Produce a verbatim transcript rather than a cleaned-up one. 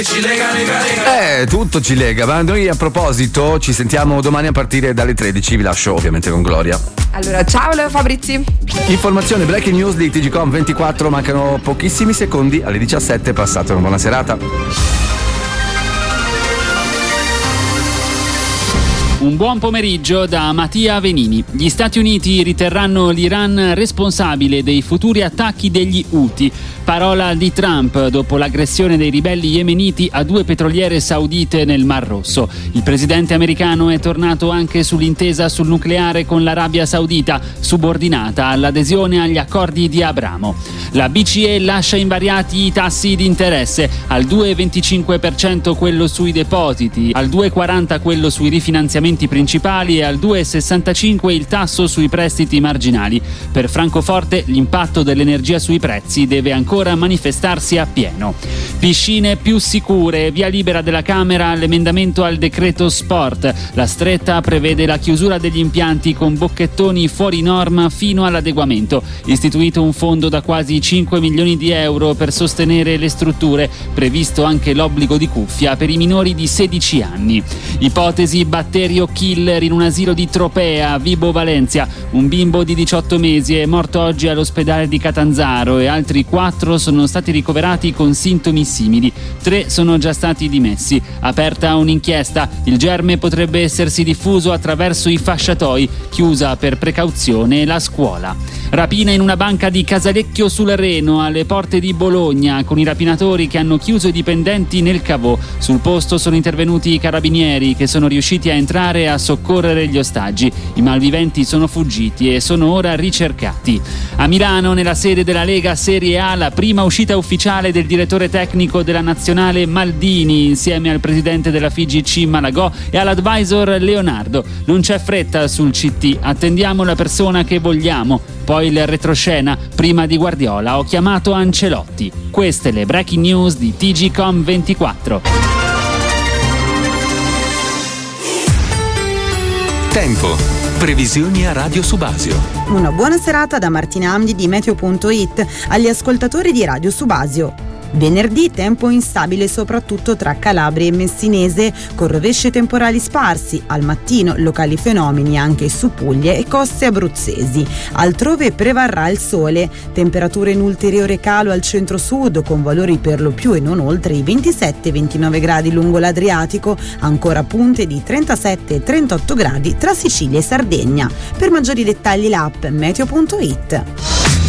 Eh, tutto ci lega, ma noi a proposito ci sentiamo domani a partire dalle tredici, vi lascio ovviamente con Gloria. Allora, ciao Leo Fabrizi. Informazione breaking news di T G Com ventiquattro, mancano pochissimi secondi alle diciassette, passate una buona serata. Un buon pomeriggio da Mattia Venini. Gli Stati Uniti riterranno l'Iran responsabile dei futuri attacchi degli Houthi. Parola di Trump dopo l'aggressione dei ribelli yemeniti a due petroliere saudite nel Mar Rosso. Il presidente americano è tornato anche sull'intesa sul nucleare con l'Arabia Saudita, subordinata all'adesione agli accordi di Abramo. La B C E lascia invariati i tassi di interesse, al due virgola venticinque per cento quello sui depositi, al due virgola quaranta per cento quello sui rifinanziamenti principali e al due virgola sessantacinque per cento il tasso sui prestiti marginali. Per Francoforte l'impatto dell'energia sui prezzi deve ancora manifestarsi appieno. Piscine più sicure, via libera della Camera all'emendamento al decreto sport. La stretta prevede la chiusura degli impianti con bocchettoni fuori norma fino all'adeguamento. Istituito un fondo da quasi cinque milioni di euro per sostenere le strutture, previsto anche l'obbligo di cuffia per i minori di sedici anni. Ipotesi batterio killer in un asilo di Tropea, Vibo Valencia. Un bimbo di diciotto mesi è morto oggi all'ospedale di Catanzaro e altri quattro sono stati ricoverati con sintomi simili. Tre sono già stati dimessi. Aperta un'inchiesta. Il germe potrebbe essersi diffuso attraverso i fasciatoi. Chiusa per precauzione la scuola. Rapina in una banca di Casalecchio sul Reno, alle porte di Bologna, con i rapinatori che hanno chiuso i dipendenti nel cavò. Sul posto sono intervenuti i carabinieri che sono riusciti a entrare e a soccorrere gli ostaggi. I malviventi sono fuggiti e sono ora ricercati. A Milano, nella sede della Lega Serie A, la prima uscita ufficiale del direttore tecnico della nazionale Maldini insieme al presidente della F I G C Malagò e all'advisor Leonardo. Non c'è fretta sul C T, attendiamo la persona che vogliamo. Poi il retroscena, prima di Guardiola ho chiamato Ancelotti. Queste le breaking news di T G Com ventiquattro. Tempo. Previsioni a Radio Subasio. Una buona serata da Martina Amdi di Meteo punto it agli ascoltatori di Radio Subasio. Venerdì tempo instabile soprattutto tra Calabria e Messinese, con rovesci temporali sparsi, al mattino locali fenomeni anche su Puglie e coste abruzzesi. Altrove prevarrà il sole, temperature in ulteriore calo al centro-sud con valori per lo più e non oltre i ventisette ventinove gradi lungo l'Adriatico, ancora punte di trentasette e trentotto gradi tra Sicilia e Sardegna. Per maggiori dettagli l'app Meteo punto it.